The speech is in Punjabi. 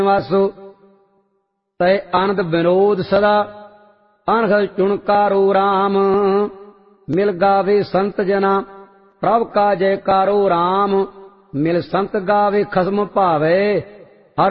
ਵਾਸੋ ਤੈ ਆਨੰਦ ਵਿਨੋਦ ਸਦਾ ਅਨਹਦ ਚੁਣਕਾਰੋ ਰਾਮ ਮਿਲ ਗਾਵੇ ਸੰਤ ਜਨਾ ਪ੍ਰਭ ਕਾ ਜੈਕਾਰੋ ਰਾਮ ਮਿਲ ਸੰਤ ਗਾਵੇ ਖਸਮ ਭਾਵੇ